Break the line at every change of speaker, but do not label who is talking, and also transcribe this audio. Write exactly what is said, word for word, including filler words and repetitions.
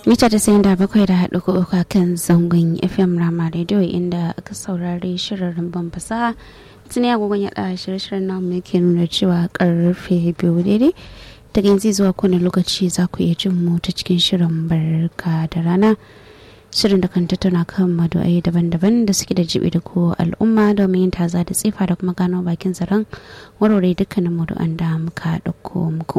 mita ta sayin da bakwai da haɗu ko uku kan zangon fm rama radio inda aka saurari shirin rumbun fasaha tuni agogon yaɗa shirye-shiryen namu yake nuna cewa karfe biyu daidai daga yanzu zuwa kowane lokaci za ku iya jin mu ta cikin shirin barka da rana, shirin da kan tattauna kan madu'ai daban-daban da suke da jibi da ko al'umma domin yin taza da tsifa da kuma gano bakin zaren warware dukkanin madu'an da muka ɗauko muku.